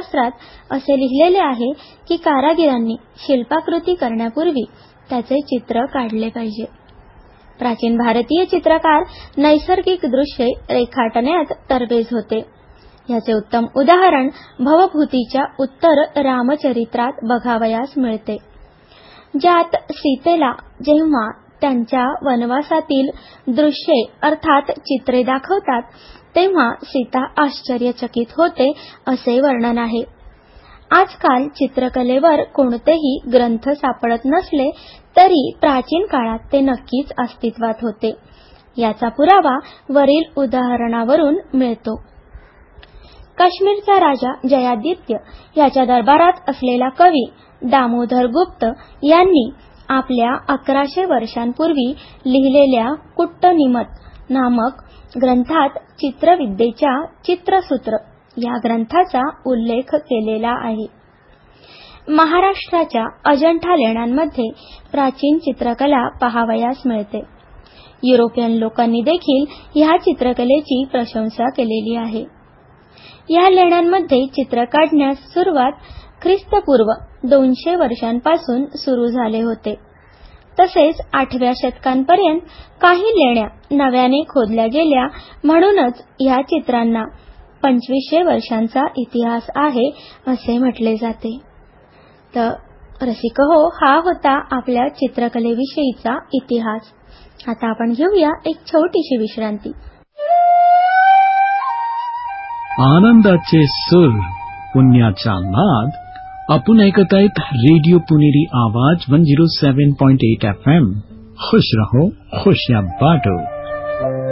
शास्त्रात असे लिहिलेले आहे की कारागिरांनी शिल्पाकृती करण्यापूर्वी त्याचे चित्र काढले पाहिजे. प्राचीन भारतीय चित्रकार नैसर्गिक दृश्ये रेखाटण्यात तरबेज होते. याचे उत्तम उदाहरण भवभूतीच्या उत्तर रामचरित्रात बघावयास मिळते, ज्यात सीतेला जेव्हा त्यांच्या वनवासातील दृश्ये अर्थात चित्रे दाखवतात तेव्हा सीता आश्चर्यचकित होते असे वर्णन आहे. आजकाल चित्रकलेवर कोणतेही ग्रंथ सापडत नसले तरी प्राचीन काळात ते नक्कीच अस्तित्वात होते. याचा पुरावा वरील उदाहरणावरून मिळतो. काश्मीरचा राजा जयादित्य याच्या दरबारात असलेला कवी दामोदर गुप्त यांनी आपल्या 1100 वर्षांपूर्वी लिहिलेल्या कुट्टनिमत नामक ग्रंथात चित्रविद्येच्या चित्रसूत्र या ग्रंथाचा उल्लेख केलेला आहे. महाराष्ट्राच्या अजंठा लेण्यांमध्ये प्राचीन चित्रकला पाहावयास मिळते. युरोपियन लोकांनी देखील ह्या चित्रकलेची प्रशंसा केलेली आहे. या लेण्यांमध्ये चित्र काढण्यास सुरुवात ख्रिस्तपूर्व 200 वर्षांपासून सुरू झाले होते. तसेच 8व्या शतकांपर्यंत काही लेण्या नव्याने खोदल्या गेल्या, म्हणूनच या चित्रांना 2500 वर्षांचा इतिहास आहे असे म्हटले जाते. तर रसिको, हा होता आपल्या चित्रकलेविषयीचा इतिहास. आता आपण घेऊया एक छोटीशी विश्रांती. आनंदाचे सूर, पुण्याचा नाद. आपण ऐकत आहेत रेडिओ पुणेरी आवाज 107.8 FM. खुश रहो, खुशियां बांटो.